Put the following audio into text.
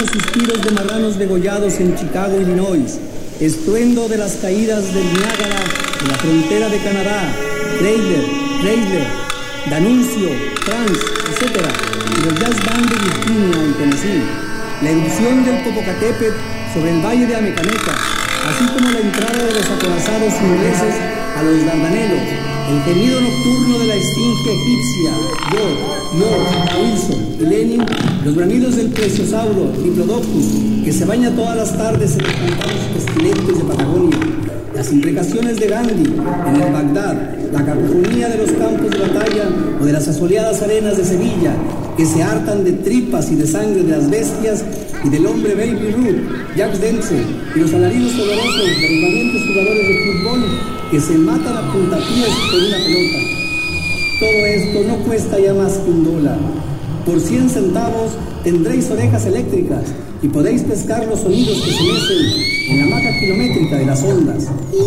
los suspiros de marranos degollados en Chicago, Illinois, estruendo de las caídas del Niágara, de la frontera de Canadá, Chrysler, D'Annunzio, France, etc., y los jazz band de Virginia en Tennessee, la erupción del Popocatépetl sobre el valle de Amecameca, así como la entrada de los acorazados ingleses a los Dardanelos, el gemido nocturno de la esfinge egipcia, York, Wilson y Lenin, los bramidos del plesiosauro, Diplodocus, que se baña todas las tardes en los pantanos pestilentos de Patagonia, las imprecaciones de Gandhi en el Bagdad, la cacofonía de los campos de batalla o de las asoleadas arenas de Sevilla, que se hartan de tripas y de sangre de las bestias y del hombre Baby Ruth, Jack Dempsey y los alaridos olorosos de los valientes jugadores de fútbol que se matan a puntapiés por una pelota. Todo esto no cuesta ya más que $1. Por 100 centavos tendréis orejas eléctricas y podéis pescar los sonidos que se mecen en la hamaca kilométrica de las ondas.